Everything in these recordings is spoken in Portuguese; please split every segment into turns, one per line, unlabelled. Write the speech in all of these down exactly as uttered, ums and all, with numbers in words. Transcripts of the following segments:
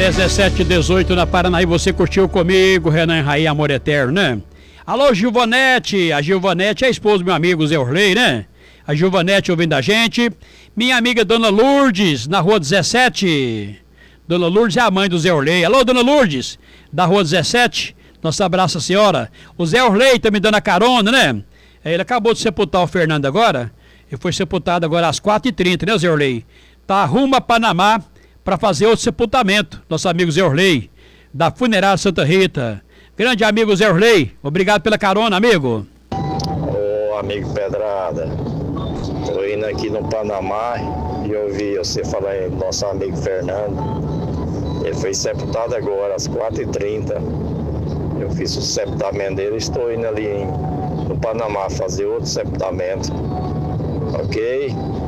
dezessete e dezoito na Paranaíba, você curtiu comigo, Renan Raí, Amor Eterno, né? Alô, Gilvanete, a Gilvanete é a esposa do meu amigo Zé Orley, né? A Gilvanete ouvindo a gente. Minha amiga Dona Lourdes, na rua dezessete. Dona Lourdes é a mãe do Zé Orley. Alô, Dona Lourdes, da rua dezessete. Nosso abraço, senhora. O Zé Orley tá me dando a carona, né? Ele acabou de sepultar o Fernando agora. Ele foi sepultado agora às quatro e trinta, né, Zé Orley? Tá rumo a Panamá para fazer outro sepultamento. Nosso amigo Zé Orley, da Funerária Santa Rita. Grande amigo Zé Orley, obrigado pela carona, amigo.
Ô, amigo Pedrada, tô indo aqui no Panamá e ouvi você falar em nosso amigo Fernando. Ele foi sepultado agora às quatro e trinta. Eu fiz o sepultamento dele, estou indo ali em, no Panamá fazer outro sepultamento. Ok?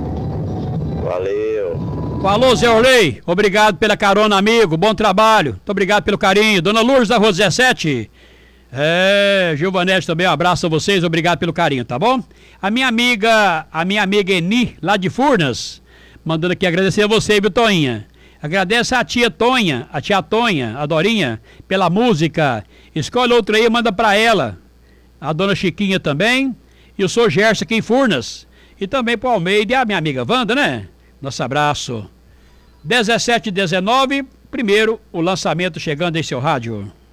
Valeu.
Falou, Zé Orley, obrigado pela carona, amigo, bom trabalho, muito obrigado pelo carinho. Dona Lourdes da rua dezessete, é, Gilvanete também, um abraço a vocês, obrigado pelo carinho, tá bom? A minha amiga, a minha amiga Eni, lá de Furnas, mandando aqui agradecer a você, viu, Toinha? Agradece a tia Tonha, a tia Tonha, a Dorinha, pela música. Escolhe outra aí, manda pra ela. A dona Chiquinha também, e o senhor Gerson aqui em Furnas. E também pro Almeida e a minha amiga Wanda, né? Nosso abraço. dezessete e dezenove, primeiro o lançamento chegando em seu rádio.